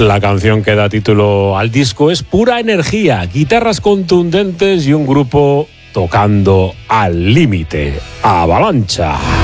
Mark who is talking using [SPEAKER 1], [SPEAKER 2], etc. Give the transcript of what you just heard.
[SPEAKER 1] La canción que da título al disco es pura energía, guitarras contundentes y un grupo tocando al límite. Avalancha.